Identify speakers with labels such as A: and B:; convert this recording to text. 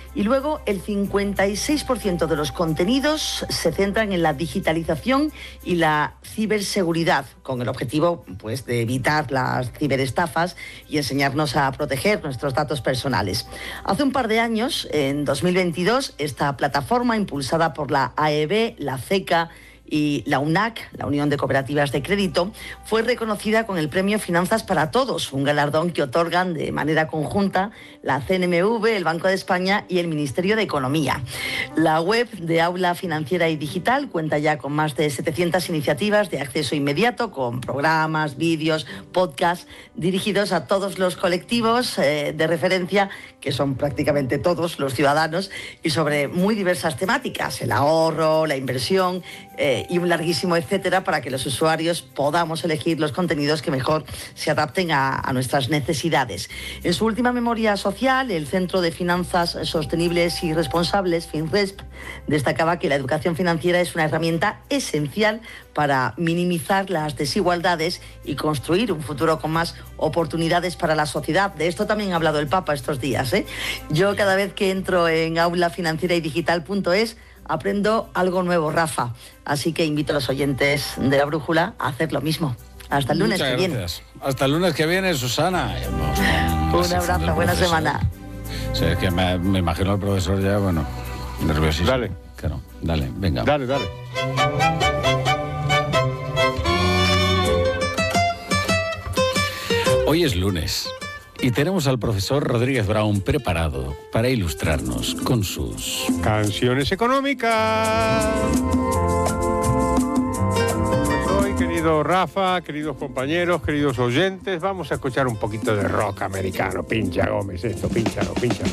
A: Y luego el 56% de los contenidos se centran en la digitalización y la ciberseguridad, con el objetivo pues, de evitar las ciberestafas y enseñarnos a proteger nuestros datos personales. Hace un par de años, en 2022, esta plataforma, impulsada por la AEB, la CECA y la UNAC, la Unión de Cooperativas de Crédito, fue reconocida con el Premio Finanzas para Todos, un galardón que otorgan de manera conjunta la CNMV, el Banco de España y el Ministerio de Economía. La web de Aula Financiera y Digital cuenta ya con más de 700 iniciativas de acceso inmediato, con programas, vídeos, podcasts, dirigidos a todos los colectivos de referencia, que son prácticamente todos los ciudadanos, y sobre muy diversas temáticas, el ahorro, la inversión, y un larguísimo etcétera, para que los usuarios podamos elegir los contenidos que mejor se adapten a nuestras necesidades. En su última memoria social, el Centro de Finanzas Sostenibles y Responsables, FinResp, destacaba que la educación financiera es una herramienta esencial para minimizar las desigualdades y construir un futuro con más oportunidades para la sociedad. De esto también ha hablado el Papa estos días, ¿eh? Yo cada vez que entro en aulafinancieraydigital.es aprendo algo nuevo, Rafa. Así que invito a los oyentes de La Brújula a hacer lo mismo. Hasta el lunes que viene.
B: Hasta el lunes que viene, Susana.
A: Un abrazo, buena semana.
B: Sí, es que me imagino al profesor ya, bueno, nerviosísimo.
C: Dale.
B: Claro, dale, venga.
C: Dale.
B: Hoy es lunes y tenemos al profesor Rodríguez Brown preparado para ilustrarnos con sus
C: canciones económicas. Hoy, querido Rafa, queridos compañeros, queridos oyentes, vamos a escuchar un poquito de rock americano. Pincha, Gómez, esto, pínchalo.